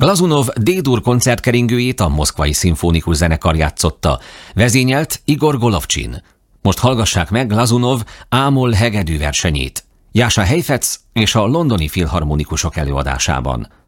Glazunov D-dur koncertkeringőjét a Moszkvai Szimfonikus Zenekar játszotta. Vezényelt Igor Golovcsin. Most hallgassák meg Glazunov A-moll hegedű versenyét. Jása Heifetz és a londoni filharmonikusok előadásában.